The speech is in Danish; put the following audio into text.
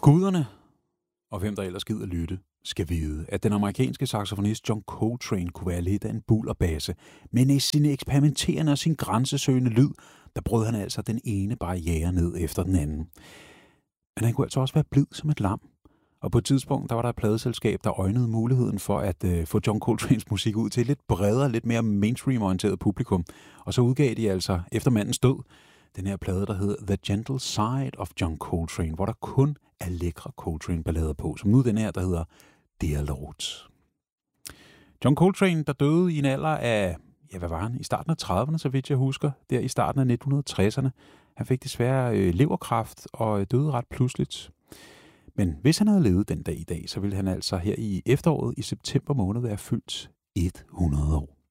Guderne, og hvem der ellers gider lytte, skal vide, at den amerikanske saxofonist John Coltrane kunne være lidt af en bullerbasse, men i sin eksperimenterende og sin grænsesøgende lyd, der brød han altså den ene barriere ned efter den anden. Men han kunne altså også være blid som et lam. Og på et tidspunkt, der var der et pladeselskab, der øjnede muligheden for at få John Coltranes musik ud til et lidt bredere, lidt mere mainstream-orienteret publikum. Og så udgav de altså, efter mandens død, den her plade, der hedder The Gentle Side of John Coltrane, hvor der kun er lækre Coltrane-ballader på, som nu den her, der hedder Dear Lord. John Coltrane, der døde i en alder af, hvad var han? I starten af 30'erne, så vidt jeg husker, der i starten af 1960'erne. Han fik desværre leverkræft og døde ret pludseligt. Men hvis han havde levet den dag i dag, så ville han altså her i efteråret i september måned være fyldt 100 år.